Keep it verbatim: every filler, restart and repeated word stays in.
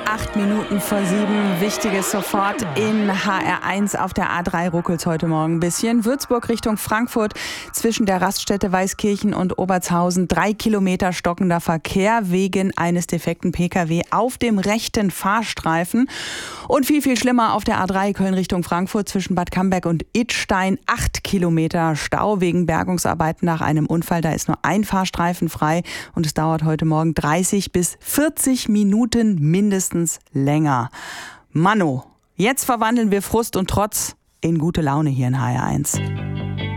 Acht Minuten vor sieben. Wichtiges sofort in H R eins. Auf der A drei ruckelt es heute Morgen ein bisschen. Würzburg Richtung Frankfurt zwischen der Raststätte Weißkirchen und Obertshausen. Drei Kilometer stockender Verkehr wegen eines defekten P K W auf dem rechten Fahrstreifen. Und viel, viel schlimmer auf der A drei Köln Richtung Frankfurt zwischen Bad Camberg und Idstein. Acht Kilometer Stau wegen Bergungsarbeiten nach einem Unfall. Da ist nur ein Fahrstreifen frei und es dauert heute Morgen dreißig bis vierzig Minuten mindestens länger. Mano, jetzt verwandeln wir Frust und Trotz in gute Laune hier in H R eins.